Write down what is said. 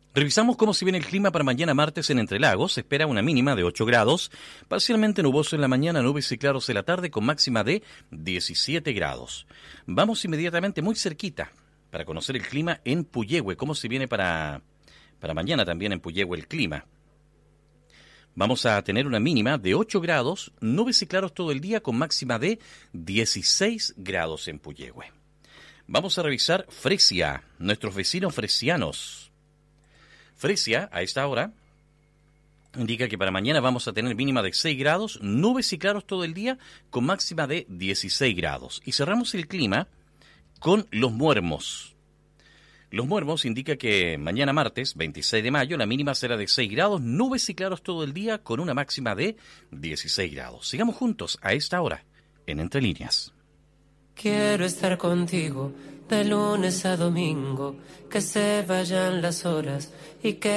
Revisamos cómo se viene el clima para mañana martes en Entre Lagos. Se espera una mínima de 8 grados, parcialmente nuboso en la mañana, nubes y claros en la tarde con máxima de 17 grados. Vamos inmediatamente muy cerquita para conocer el clima en Puyehue, cómo se viene para mañana también en Puyehue el clima. Vamos a tener una mínima de 8 grados, nubes y claros todo el día con máxima de 16 grados en Puyehue. Vamos a revisar Fresia, nuestros vecinos fresianos. Fresia, a esta hora, indica que para mañana vamos a tener mínima de 6 grados, nubes y claros todo el día, con máxima de 16 grados. Y cerramos el clima con Los Muermos. Los Muermos indica que mañana martes, 26 de mayo, la mínima será de 6 grados, nubes y claros todo el día, con una máxima de 16 grados. Sigamos juntos a esta hora, en Entre Líneas. Quiero estar contigo de lunes a domingo, que se vayan las horas y que